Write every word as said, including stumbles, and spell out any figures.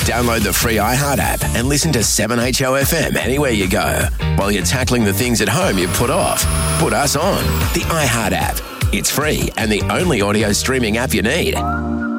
Download the free iHeart app and listen to seven H O F M anywhere you go. While you're tackling the things at home you've put off, put us on. The iHeart app. It's free and the only audio streaming app you need.